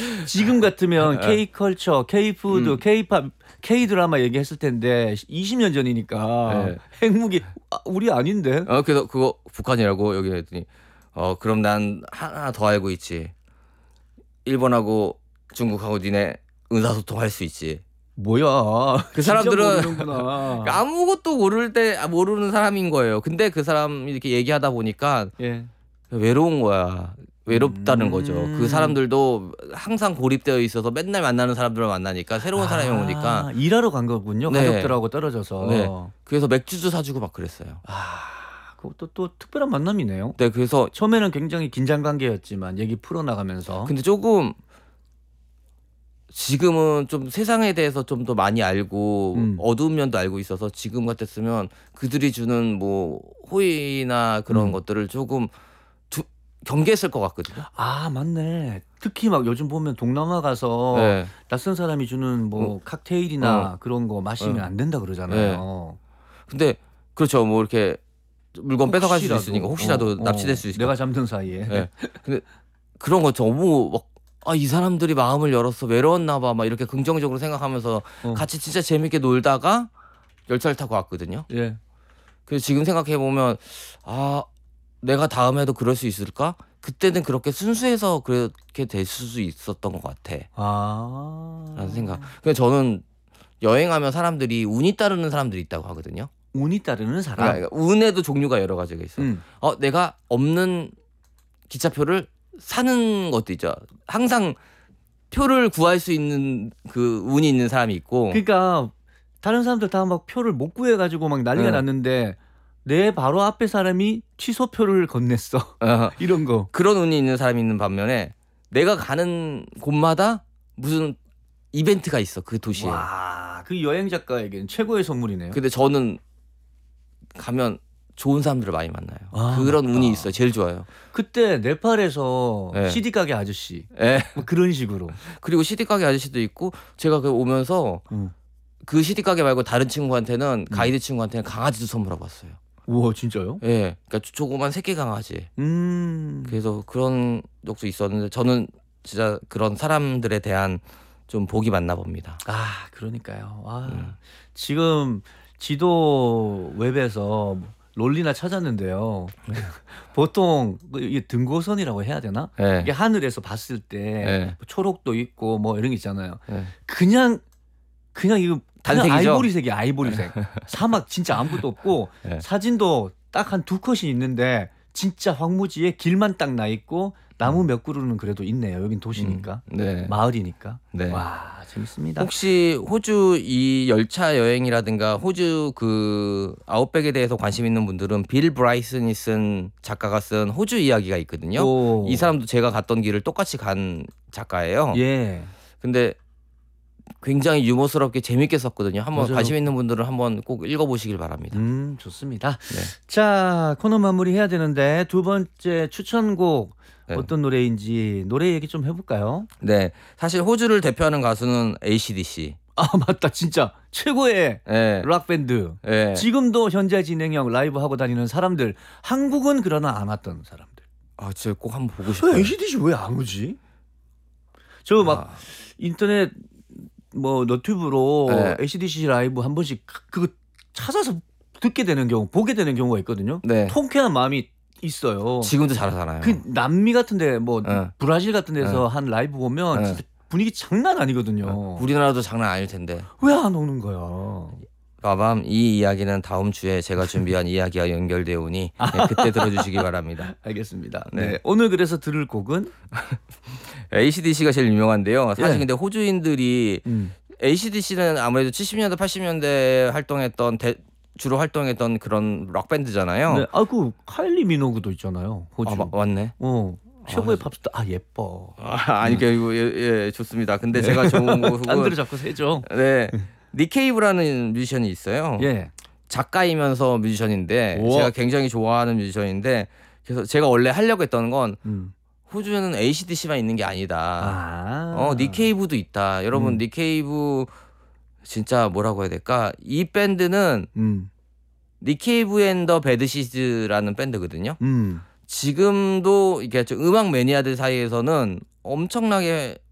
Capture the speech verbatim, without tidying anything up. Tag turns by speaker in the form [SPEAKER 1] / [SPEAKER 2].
[SPEAKER 1] 지금 같으면
[SPEAKER 2] 네.
[SPEAKER 1] K컬처, K푸드,
[SPEAKER 2] 음.
[SPEAKER 1] K팝, K드라마 얘기했을 텐데 이십 년 전이니까
[SPEAKER 2] 네.
[SPEAKER 1] 핵무기 아, 우리 아닌데.
[SPEAKER 2] 어 그래서 그거 북한이라고 여기 했더니 어 그럼 난 하나 더 알고 있지. 일본하고 중국하고 니네 의사소통할 수 있지.
[SPEAKER 1] 뭐야?
[SPEAKER 2] 그
[SPEAKER 1] 진짜
[SPEAKER 2] 사람들은
[SPEAKER 1] 모르는구나.
[SPEAKER 2] 아무것도 모를 때 모르는 사람인 거예요. 근데 그 사람이 이렇게 얘기하다 보니까
[SPEAKER 1] 예.
[SPEAKER 2] 외로운 거야. 외롭다는
[SPEAKER 1] 음.
[SPEAKER 2] 거죠. 그 사람들도 항상 고립되어 있어서 맨날 만나는 사람들을 만나니까 새로운 사람이 오니까.
[SPEAKER 1] 아, 일하러 간 거군요.
[SPEAKER 2] 네.
[SPEAKER 1] 가족들하고 떨어져서.
[SPEAKER 2] 네. 그래서 맥주도 사주고 막 그랬어요.
[SPEAKER 1] 아, 그것도 또 특별한 만남이네요.
[SPEAKER 2] 네, 그래서
[SPEAKER 1] 처음에는 굉장히 긴장 관계였지만 얘기 풀어나가면서.
[SPEAKER 2] 근데 조금 지금은 좀 세상에 대해서 좀 더 많이 알고
[SPEAKER 1] 음.
[SPEAKER 2] 어두운 면도 알고 있어서 지금 같았으면 그들이 주는 뭐 호의나 그런
[SPEAKER 1] 음.
[SPEAKER 2] 것들을 조금 두, 경계했을 것 같거든요.
[SPEAKER 1] 아, 맞네. 특히 막 요즘 보면 동남아 가서
[SPEAKER 2] 네.
[SPEAKER 1] 낯선 사람이 주는 뭐
[SPEAKER 2] 어.
[SPEAKER 1] 칵테일이나
[SPEAKER 2] 어.
[SPEAKER 1] 그런 거 마시면
[SPEAKER 2] 어.
[SPEAKER 1] 안 된다 그러잖아요.
[SPEAKER 2] 근데 그렇죠. 뭐 이렇게 물건 뺏어갈 수도
[SPEAKER 1] 혹시라도,
[SPEAKER 2] 있으니까 혹시라도
[SPEAKER 1] 어,
[SPEAKER 2] 납치될
[SPEAKER 1] 어,
[SPEAKER 2] 수 있으니까.
[SPEAKER 1] 내가 잠든 사이에.
[SPEAKER 2] 네. 근데 그런 거 너무 막 아, 이 사람들이 마음을 열었어. 외로웠나 봐. 막 이렇게 긍정적으로 생각하면서
[SPEAKER 1] 어.
[SPEAKER 2] 같이 진짜 재밌게 놀다가 열차를 타고 왔거든요.
[SPEAKER 1] 예.
[SPEAKER 2] 그래서 지금 생각해 보면 아, 내가 다음에도 그럴 수 있을까? 그때는 그렇게 순수해서 그렇게 될 수도 있었던 것 같아.
[SPEAKER 1] 아.
[SPEAKER 2] 라는 생각. 근데 저는 여행하면 사람들이 운이 따르는 사람들이 있다고 하거든요.
[SPEAKER 1] 운이 따르는 사람.
[SPEAKER 2] 그러니까 운에도 종류가 여러 가지가 있어.
[SPEAKER 1] 음.
[SPEAKER 2] 어, 내가 없는 기차표를 사는 것도 있죠. 항상 표를 구할 수 있는 그 운이 있는 사람이 있고.
[SPEAKER 1] 그러니까 다른 사람들 다 막 표를 못 구해 가지고 막 난리가
[SPEAKER 2] 네.
[SPEAKER 1] 났는데 내 바로 앞에 사람이 취소표를 건넸어.
[SPEAKER 2] 어,
[SPEAKER 1] 이런 거.
[SPEAKER 2] 그런 운이 있는 사람이 있는 반면에 내가 가는 곳마다 무슨 이벤트가 있어. 그 도시에.
[SPEAKER 1] 와, 그 여행 작가에게는 최고의 선물이네요.
[SPEAKER 2] 근데 저는 가면 좋은 사람들을 많이 만나요.
[SPEAKER 1] 아,
[SPEAKER 2] 그런
[SPEAKER 1] 맞다.
[SPEAKER 2] 운이 있어요. 제일 좋아요.
[SPEAKER 1] 그때 네팔에서
[SPEAKER 2] 네.
[SPEAKER 1] 씨디 가게 아저씨
[SPEAKER 2] 예.
[SPEAKER 1] 뭐 그런 식으로.
[SPEAKER 2] 그리고 씨디 가게 아저씨도 있고 제가 그 오면서
[SPEAKER 1] 음.
[SPEAKER 2] 그 씨디 가게 말고 다른 친구한테는 가이드 친구한테는 강아지도 선물하고 왔어요.
[SPEAKER 1] 우와, 진짜요?
[SPEAKER 2] 예. 그러니까 조- 조그만 새끼 강아지.
[SPEAKER 1] 음.
[SPEAKER 2] 그래서 그런 적도 있었는데 저는 진짜 그런 사람들에 대한 좀 복이 많나 봅니다.
[SPEAKER 1] 아, 그러니까요. 아,
[SPEAKER 2] 음.
[SPEAKER 1] 지금 지도 웹에서 롤리나 찾았는데요. 보통 그 이게 등고선이라고 해야 되나?
[SPEAKER 2] 예.
[SPEAKER 1] 이게 하늘에서 봤을 때
[SPEAKER 2] 예.
[SPEAKER 1] 초록도 있고 뭐 이런 게 있잖아요.
[SPEAKER 2] 예.
[SPEAKER 1] 그냥 그냥 이거 그냥
[SPEAKER 2] 단색이죠?
[SPEAKER 1] 아이보리색이야, 아이보리색. 사막 진짜 아무것도 없고
[SPEAKER 2] 예.
[SPEAKER 1] 사진도 딱 한 두 컷이 있는데 진짜 황무지에 길만 딱 나 있고 나무 몇 그루는 그래도 있네요. 여긴 도시니까.
[SPEAKER 2] 음. 네.
[SPEAKER 1] 마을이니까.
[SPEAKER 2] 네.
[SPEAKER 1] 와, 재밌습니다.
[SPEAKER 2] 혹시 호주 이 열차 여행이라든가 호주 그 아웃백에 대해서 관심 있는 분들은 빌 브라이슨이 쓴 작가가 쓴 호주 이야기가 있거든요.
[SPEAKER 1] 오.
[SPEAKER 2] 이 사람도 제가 갔던 길을 똑같이 간 작가예요.
[SPEAKER 1] 예.
[SPEAKER 2] 근데 굉장히 유머스럽게 재밌게 썼거든요. 한번
[SPEAKER 1] 맞아요.
[SPEAKER 2] 관심 있는 분들은 한번 꼭 읽어보시길 바랍니다.
[SPEAKER 1] 음, 좋습니다.
[SPEAKER 2] 네.
[SPEAKER 1] 자, 코너 마무리 해야 되는데 두 번째 추천곡
[SPEAKER 2] 네.
[SPEAKER 1] 어떤 노래인지 노래 얘기 좀 해볼까요?
[SPEAKER 2] 네, 사실 호주를 대표하는 가수는 에이씨디씨.
[SPEAKER 1] 아, 맞다. 진짜 최고의
[SPEAKER 2] 네.
[SPEAKER 1] 락 밴드.
[SPEAKER 2] 네.
[SPEAKER 1] 지금도 현재 진행형 라이브 하고 다니는 사람들. 한국은 그러나 안 왔던 사람들.
[SPEAKER 2] 아, 진짜 꼭 한번 보고 싶어요.
[SPEAKER 1] 에이씨디씨 왜 안 오지? 저 막
[SPEAKER 2] 아,
[SPEAKER 1] 인터넷 뭐 너튜브로
[SPEAKER 2] 네.
[SPEAKER 1] 에이씨디씨 라이브 한 번씩 그- 그거 찾아서 듣게 되는 경우, 보게 되는 경우가 있거든요.
[SPEAKER 2] 네.
[SPEAKER 1] 통쾌한 마음이 있어요.
[SPEAKER 2] 지금도 잘하잖아요.
[SPEAKER 1] 그 남미 같은데 뭐
[SPEAKER 2] 네.
[SPEAKER 1] 브라질 같은 데서 한 라이브 보면
[SPEAKER 2] 네.
[SPEAKER 1] 진짜 분위기 장난 아니거든요.
[SPEAKER 2] 우리나라도 장난 아닐 텐데.
[SPEAKER 1] 왜 안 오는 거야?
[SPEAKER 2] 빠밤, 이 이야기는 다음 주에 제가 준비한 이야기와 연결되어 오니 네, 그때 들어주시기 바랍니다.
[SPEAKER 1] 알겠습니다.
[SPEAKER 2] 네.
[SPEAKER 1] 네. 오늘 그래서 들을 곡은
[SPEAKER 2] 에이씨디씨가 제일 유명한데요. 사실
[SPEAKER 1] 예.
[SPEAKER 2] 근데 호주인들이
[SPEAKER 1] 음.
[SPEAKER 2] 에이씨디씨는 아무래도 칠십 년대, 팔십 년대 활동했던 대, 주로 활동했던 그런 락 밴드잖아요.
[SPEAKER 1] 네. 아, 그 카일리 미노그도 있잖아요. 호주.
[SPEAKER 2] 아, 마, 맞네.
[SPEAKER 1] 어. 최고의
[SPEAKER 2] 아,
[SPEAKER 1] 팝스타. 아, 예뻐.
[SPEAKER 2] 아, 아니 그 예, 예, 좋습니다. 근데
[SPEAKER 1] 네.
[SPEAKER 2] 제가 좋은
[SPEAKER 1] 딴 데로
[SPEAKER 2] 곡은
[SPEAKER 1] 자꾸 세죠.
[SPEAKER 2] 네. 니케이브라는 뮤지션이 있어요.
[SPEAKER 1] 예.
[SPEAKER 2] 작가이면서 뮤지션인데
[SPEAKER 1] 우와.
[SPEAKER 2] 제가 굉장히 좋아하는 뮤지션인데 그래서 제가 원래 하려고 했던 건
[SPEAKER 1] 음.
[SPEAKER 2] 호주에는 에이씨디씨만 있는 게 아니다.
[SPEAKER 1] 아.
[SPEAKER 2] 어, 니케이브도 있다. 여러분
[SPEAKER 1] 음.
[SPEAKER 2] 니케이브 진짜 뭐라고 해야 될까? 이 밴드는
[SPEAKER 1] 음.
[SPEAKER 2] 니케이브 앤 더 배드시즈라는 밴드거든요.
[SPEAKER 1] 음.
[SPEAKER 2] 지금도 이게 좀 음악 매니아들 사이에서는 엄청나게